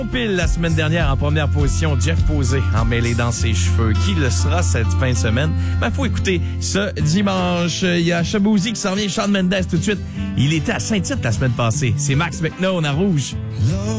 Pile la semaine dernière en première position, Jeff Posé emmêlé dans ses cheveux. Qui le sera cette fin de semaine? Faut écouter ce dimanche. Il y a Shabozy qui s'en vient, Shawn Mendes tout de suite. Il était à Saint-Tite la semaine passée. C'est Max McNone à Rouge.